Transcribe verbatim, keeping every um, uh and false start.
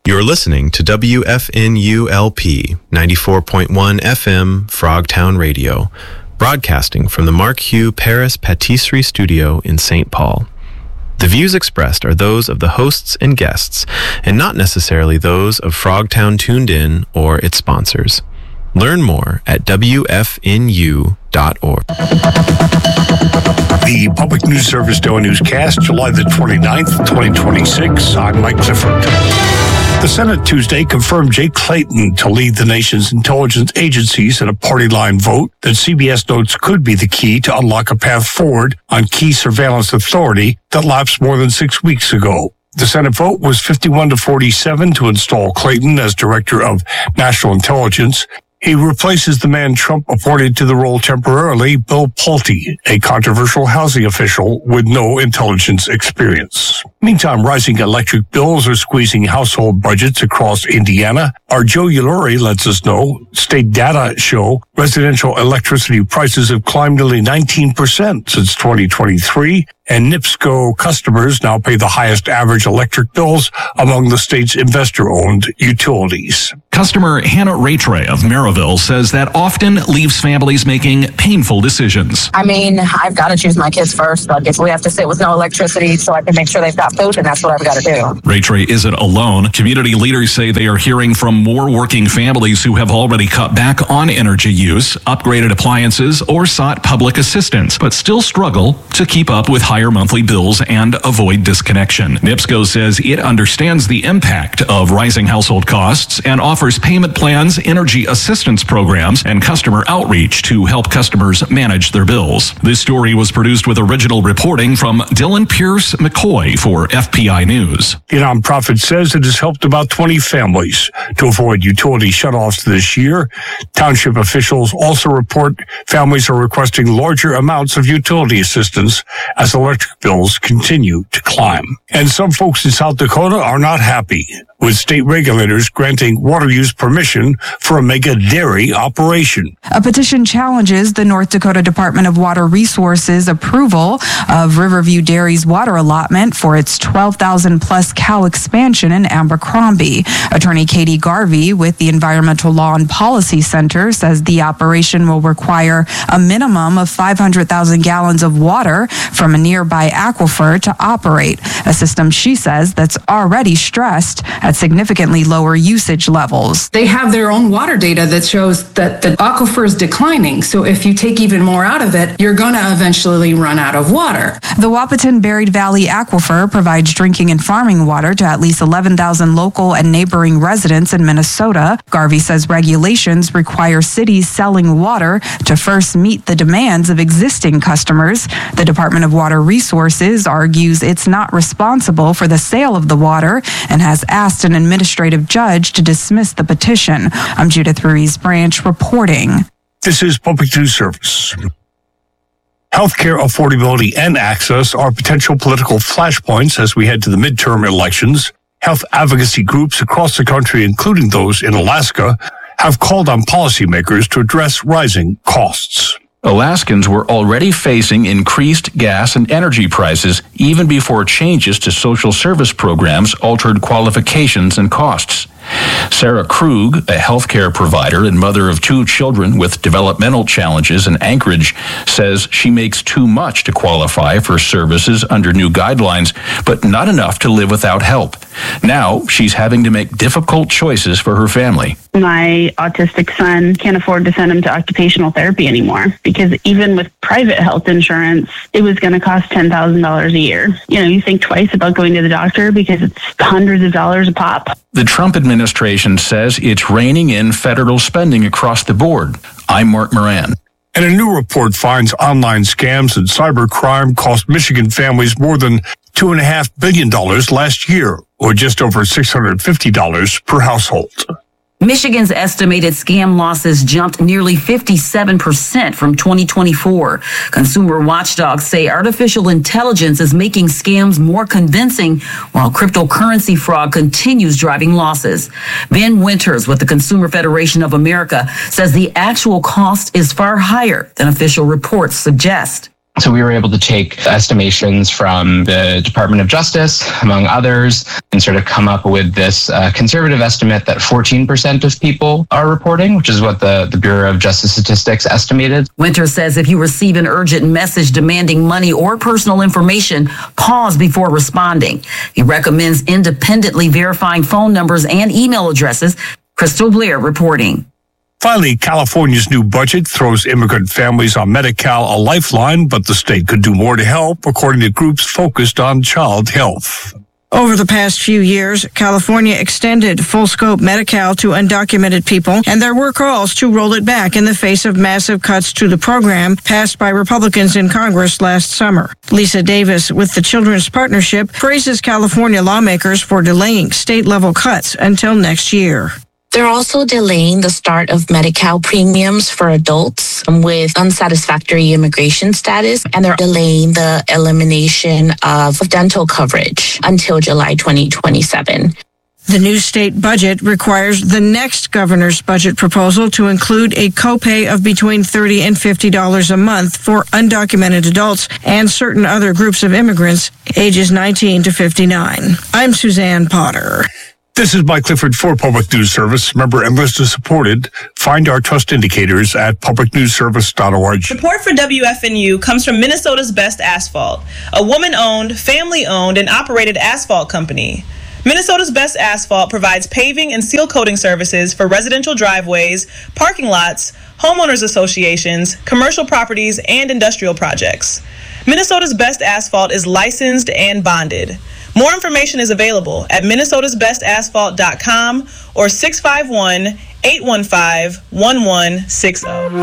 You're listening to W F N U L P ninety-four point one F M Frogtown Radio, broadcasting from the Mark Hugh Paris Patisserie Studio in Saint Paul. The views expressed are those of the hosts and guests, and not necessarily those of Frogtown Tuned In or its sponsors. Learn more at W F N U dot org. The Public News Service Daily Newscast, July the twenty-ninth, twenty twenty-six. I'm Mike Clifford. The Senate Tuesday confirmed Jay Clayton to lead the nation's intelligence agencies in a party line vote that C B S notes could be the key to unlock a path forward on key surveillance authority that lapsed more than six weeks ago. The Senate vote was fifty-one to forty-seven to install Clayton as Director of National Intelligence. He replaces the man Trump appointed to the role temporarily, Bill Pulte, a controversial housing official with no intelligence experience. Meantime, rising electric bills are squeezing household budgets across Indiana. Our Joe Uluri lets us know state data show residential electricity prices have climbed nearly nineteen percent since twenty twenty-three, and NIPSCO customers now pay the highest average electric bills among the state's investor-owned utilities. Customer Hannah Rattray of Maryville says that often leaves families making painful decisions. I mean, I've got to choose my kids first. Like, if we have to sit with no electricity so I can make sure they've got food, then that's what I've got to do. Rattray isn't alone. Community leaders say they are hearing from more working families who have already cut back on energy use, upgraded appliances, or sought public assistance, but still struggle to keep up with higher monthly bills and avoid disconnection. NIPSCO says it understands the impact of rising household costs and offers payment plans, energy assistance programs, and customer outreach to help customers manage their bills. This story was produced with original reporting from Dylan Pierce McCoy for F P I News. The nonprofit says it has helped about twenty families to avoid utility shutoffs this year. Township officials also report families are requesting larger amounts of utility assistance as electric bills continue to climb. And some folks in South Dakota are not happy with state regulators granting water use permission for a mega dairy operation. A petition challenges the North Dakota Department of Water Resources approval of Riverview Dairy's water allotment for its twelve thousand plus cow expansion in Abercrombie. Attorney Katie Garvey with the Environmental Law and Policy Center says the operation will require a minimum of five hundred thousand gallons of water from a nearby aquifer to operate, a system she says that's already stressed at significantly lower usage levels. They have their own water data that shows that the aquifer is declining. So if you take even more out of it, you're going to eventually run out of water. The Wahpeton Buried Valley Aquifer provides drinking and farming water to at least eleven thousand local and neighboring residents in Minnesota. Garvey says regulations require cities selling water to first meet the demands of existing customers. The Department of Water Resources argues it's not responsible for the sale of the water and has asked an administrative judge to dismiss the petition. I'm Judith Ruiz Branch reporting. This is Public News Service. Healthcare affordability and access are potential political flashpoints as we head to the midterm elections. Health advocacy groups across the country, including those in Alaska, have called on policymakers to address rising costs. Alaskans were already facing increased gas and energy prices even before changes to social service programs altered qualifications and costs. Sarah Krug, a healthcare provider and mother of two children with developmental challenges in Anchorage, says she makes too much to qualify for services under new guidelines, but not enough to live without help. Now she's having to make difficult choices for her family. My autistic son can't afford to send him to occupational therapy anymore because even with private health insurance, it was going to cost ten thousand dollars a year. You know, you think twice about going to the doctor because it's hundreds of dollars a pop. The Trump administration says it's reining in federal spending across the board. I'm Mark Moran. And a new report finds online scams and cybercrime cost Michigan families more than two point five billion dollars last year, or just over six hundred fifty dollars per household. Michigan's estimated scam losses jumped nearly fifty-seven percent from twenty twenty-four. Consumer watchdogs say artificial intelligence is making scams more convincing, while cryptocurrency fraud continues driving losses. Ben Winters with the Consumer Federation of America says the actual cost is far higher than official reports suggest. So we were able to take estimations from the Department of Justice, among others, and sort of come up with this uh, conservative estimate that fourteen percent of people are reporting, which is what the, the Bureau of Justice Statistics estimated. Winter says if you receive an urgent message demanding money or personal information, pause before responding. He recommends independently verifying phone numbers and email addresses. Crystal Blair reporting. Finally, California's new budget throws immigrant families on Medi-Cal a lifeline, but the state could do more to help, according to groups focused on child health. Over the past few years, California extended full-scope Medi-Cal to undocumented people, and there were calls to roll it back in the face of massive cuts to the program passed by Republicans in Congress last summer. Lisa Davis with the Children's Partnership praises California lawmakers for delaying state-level cuts until next year. They're also delaying the start of Medi-Cal premiums for adults with unsatisfactory immigration status, and they're delaying the elimination of dental coverage until July twenty twenty-seven. The new state budget requires the next governor's budget proposal to include a copay of between thirty dollars and fifty dollars a month for undocumented adults and certain other groups of immigrants ages nineteen to fifty-nine. I'm Suzanne Potter. This is Mike Clifford for Public News Service. Member and listener supported. Find our trust indicators at public news service dot org. Support for W F N U comes from Minnesota's Best Asphalt, a woman-owned, family-owned, and operated asphalt company. Minnesota's Best Asphalt provides paving and seal coating services for residential driveways, parking lots, homeowners associations, commercial properties, and industrial projects. Minnesota's Best Asphalt is licensed and bonded. More information is available at minnesotas best asphalt dot com or six five one, eight one five, one one six zero.